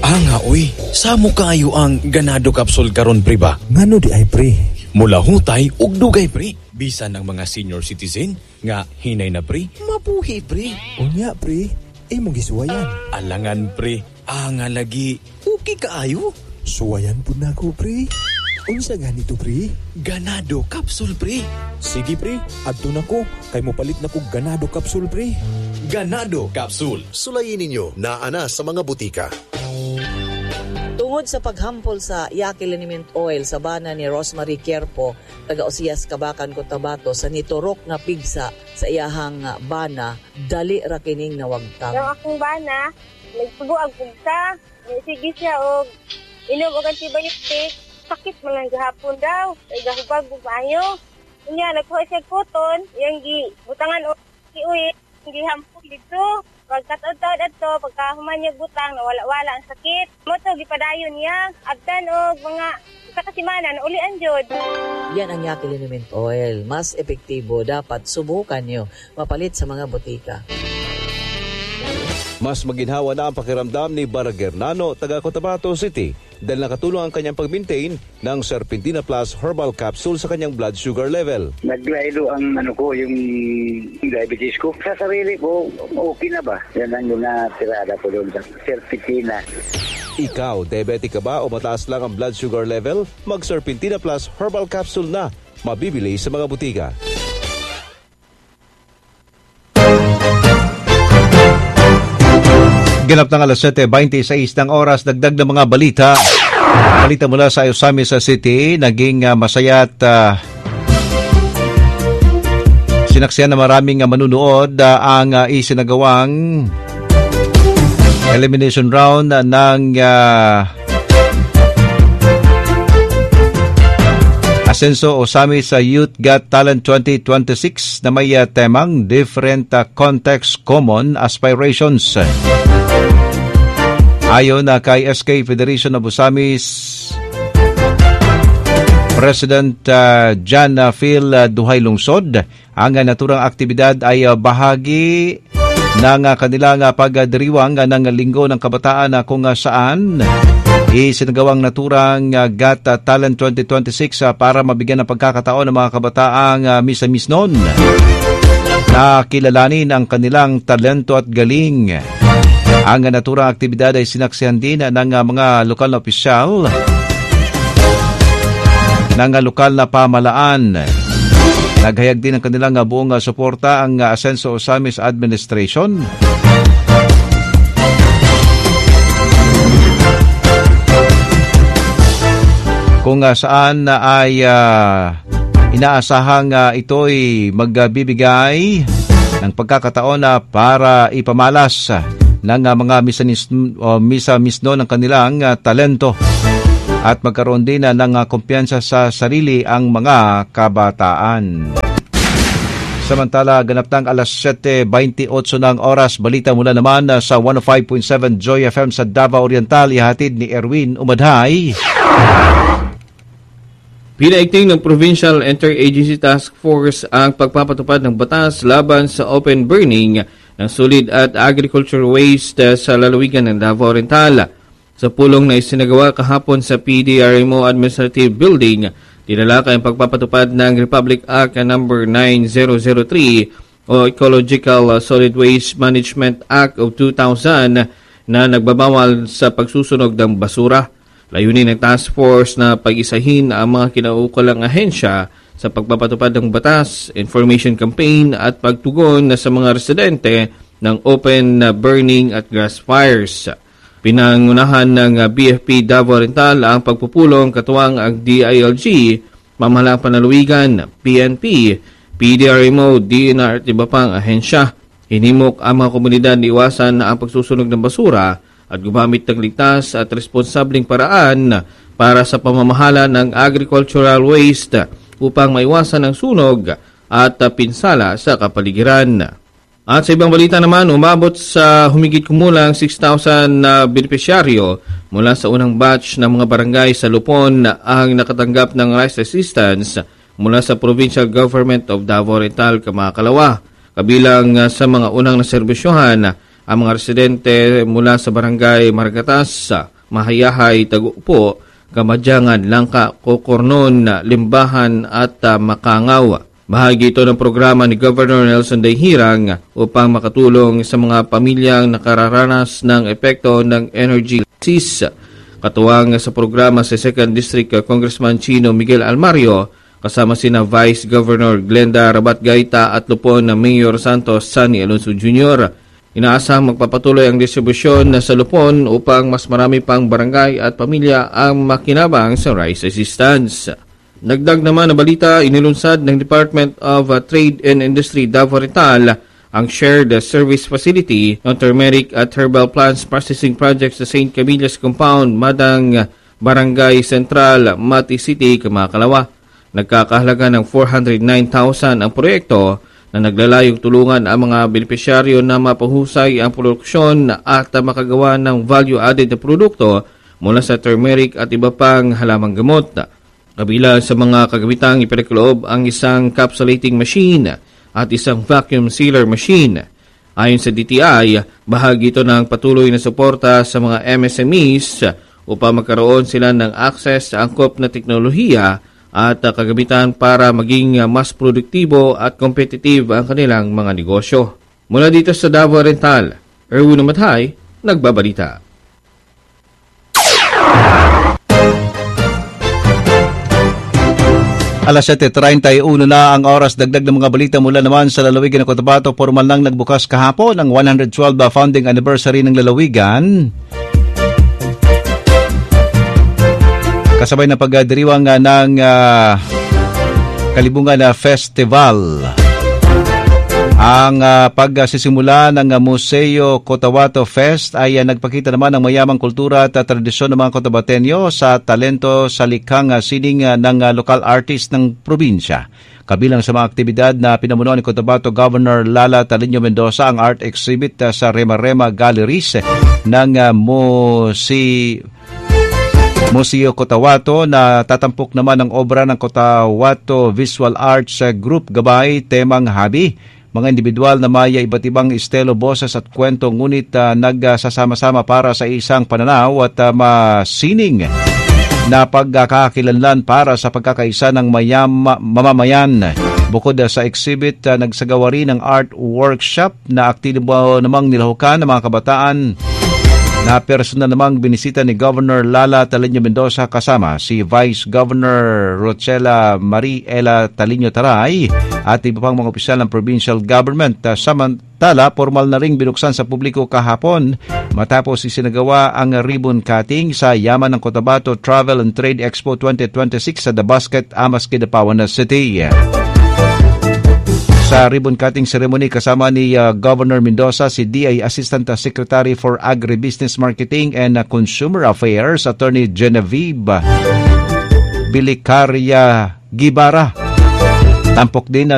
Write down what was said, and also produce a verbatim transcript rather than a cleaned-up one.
Ah nga oy, samo kaayo ang ganado capsule karon pre ba? Ngano di ay pre? Mula hutay ug dugay pre. Bisan ng mga senior citizen nga hinay na pre, mabuhi pre. Unya pre, imong gisuwayan. Alangan pre, ah nga lagi, okay kaayo. Suwayan pud nako pre. Unsa ganito pre? Ganado capsule pre. Sige pre, adto nako kay mo palit nako ganado capsule pre. Ganado capsule. Sulayin ninyo na ana sa mga butika. Tungod sa paghampol sa Yaqui Liniment Oil sa bana ni Rosemary Querpo, taga Osias, Kabakan, Cotabato, sa niturok nga pigsa sa iyahang bana, dali ra kining nawagtang. Ang akong bana, nagsugo ang pigsa, sige siya og inom og antibiotic, sakit man lang gahapon daw, ay gahubag bumayo. Unya nagkuha siya koton, yang gi butangan og kiuwi, gi hampol dito. Pagkataon-taon ato, pagkahuman niya butang, nawala-wala ang sakit. Moto, gipadayon niya. Abdan o mga kakasimanan, ulian jod. Yan ang Yaqui Liniment Oil. Mas epektibo, dapat subukan nyo. Mapalit sa mga butika. Mas maginhawa na ang pakiramdam ni Barager Nano, taga Cotabato City, dahil nakatulong ang kanyang pag-maintain ng Serpentina Plus Herbal Capsule sa kanyang blood sugar level. Naglaylo ang ano ko, yung diabetes ko. Sa sarili ko, okay na ba? Yan ang yung tirada ko doon sa Serpentina. Ikaw, diabetic ka ba o mataas lang ang blood sugar level? Mag-Serpentina Plus Herbal Capsule na. Mabibili sa mga butika. Ganap ng alas siyete twenty-six ng oras, dagdag ng mga balita. Balita mula sa Osamis City, naging uh, masaya at uh, sinaksiyan na maraming uh, manunood uh, ang uh, isinagawang elimination round uh, ng uh, Asenso Osamis uh, Youth Got Talent twenty twenty-six na may uh, temang Different uh, Context, Common Aspirations. Ayon na kay S K Federation of Osamis President uh, John uh, Phil uh, Duhay Lungsod, ang uh, naturang aktibidad ay uh, bahagi ng uh, kanilang uh, pagdiriwang uh, ng Linggo ng Kabataan uh, kung uh, saan isinagawang naturang uh, Got uh, Talent twenty twenty-six uh, para mabigyan ng pagkakataon ng mga kabataang uh, misa-mis noon na kilalanin ang kanilang talento at galing. Ang naturang aktibidad ay sinaksihan din ng mga lokal na opisyal ng lokal na pamalaan. Naghayag din ng kanilang buong suporta ang Asenso Osamis Administration. Kung saan ay uh, inaasahang uh, ito'y magbibigay ng pagkakataon na para ipamalas ng uh, mga misanis, uh, misa-misno ng kanilang uh, talento at magkaroon din uh, ng uh, kumpiyansa sa sarili ang mga kabataan. Samantala, ganap ng alas siyete twenty-eight ng oras, balita mula naman uh, sa one oh five point seven Joy F M sa Davao Oriental, ihatid ni Erwin Umadhay. Pinaigting ng Provincial Interagency Task Force ang pagpapatupad ng batas laban sa open burning ng solid at agriculture waste sa lalawigan ng Davao Oriental. Sa pulong na isinagawa kahapon sa P D R M O Administrative Building, tinalakay ang pagpapatupad ng Republic Act number nine thousand three o Ecological Solid Waste Management Act of two thousand na nagbabawal sa pagsusunog ng basura. Layunin ng task force na pag-isahin ang mga kinaukulang ahensya sa pagpapatupad ng batas, information campaign at pagtugon na sa mga residente ng open burning at grass fires. Pinangunahan ng B F P Davao Oriental ang pagpupulong katuwang ang D I L G, Pamahalang Panalawigan, P N P, P D R M O, D N R at iba pang ahensya. Hinimok ang mga komunidad na iwasan ang pagsusunog ng basura at gumamit ng ligtas at responsableng paraan para sa pamamahala ng agricultural waste upang maiwasan ang sunog at pinsala sa kapaligiran. At sa ibang balita naman, umabot sa humigit kumulang six thousand na benepisyaryo mula sa unang batch ng mga barangay sa Lupon ang nakatanggap ng rice assistance mula sa Provincial Government of Davao Oriental, Kamakalawa. Kabilang sa mga unang naserbisyohan ang mga residente mula sa barangay Margatas, Mahayahay, Tagupo, Kamadyangan, Langka, Kokornon, Limbahan at uh, Makangaw. Bahagi ito ng programa ni Governor Nelson Dayhirang upang makatulong sa mga pamilyang nakararanas ng epekto ng energy crisis. Katuwang sa programa si second District Congressman Chino Miguel Almario, kasama sina Vice Governor Glenda Rabat-Gaita at lupon na Mayor Santos Sunny Alonso Junior Inaasahang magpapatuloy ang distribusyon sa lupon upang mas marami pang barangay at pamilya ang makinabang sa rice assistance. Nagdag naman na balita, inilunsad ng Department of Trade and Industry Davao Oriental ang Shared Service Facility ng Turmeric at Herbal Plants Processing Project sa Saint Camillus Compound, Madang, Barangay Central, Mati City, Kamakalawa. Nagkakahalaga ng four hundred nine thousand ang proyekto na naglalayong tulungan ang mga benepisyaryo na mapahusay ang produksyon at makagawa ng value-added na produkto mula sa turmeric at iba pang halamang gamot. Kabilang sa mga kagamitang ipinakaloob ang isang capsulating machine at isang vacuum sealer machine. Ayon sa D T I, bahagi ito ng patuloy na suporta sa mga M S M Es upang magkaroon sila ng access sa angkop na teknolohiya at kagamitan para maging mas produktibo at competitive ang kanilang mga negosyo. Mula dito sa Davao Oriental, Erwin Umathay, nagbabalita. Alas siyete treinta y uno na ang oras. Dagdag ng mga balita mula naman sa lalawigan ng Cotabato. Formal nang nagbukas kahapon ang one hundred twelve founding anniversary ng lalawigan. Kasabay na pagdiriwang ng uh, Kalibungan na Festival. Ang uh, pagsisimula ng uh, Museo Cotabato Fest ay uh, nagpakita naman ng mayamang kultura at uh, tradisyon ng mga Cotabateño sa talento sa likhang uh, sining uh, ng uh, lokal artist ng probinsya. Kabilang sa mga aktibidad na pinamunuan ni Cotabato Governor Lala Talino Mendoza ang art exhibit uh, sa Rema Rema Galleries ng uh, Musi Museo Cotabato na tatampok naman ang obra ng Cotabato Visual Arts Group gabay temang habi. Mga individual na maya iba't ibang estilo, boses at kwento ngunit uh, nagsasama-sama para sa isang pananaw at uh, masining na pagkakakilanlan para sa pagkakaisa ng mayama, mamamayan. Bukod uh, sa exhibit, uh, nagsagawa rin ng art workshop na aktibo namang nilahukan ng mga kabataan na personal namang binisita ni Governor Lala Talino Mendoza kasama si Vice Governor Rochela Marie Ela Talino Taray at iba pang mga opisyal ng provincial government. Samantala, formal na ring binuksan sa publiko kahapon matapos isinagawa ang ribbon cutting sa yaman ng Cotabato Travel and Trade Expo twenty twenty-six sa The Basket, Amas, Kidapawan City. Sa ribbon cutting ceremony kasama ni uh, Governor Mendoza si D I Assistant Secretary for Agribusiness Marketing and uh, Consumer Affairs Attorney Genevieve Bilicaria Gibara. Tampok din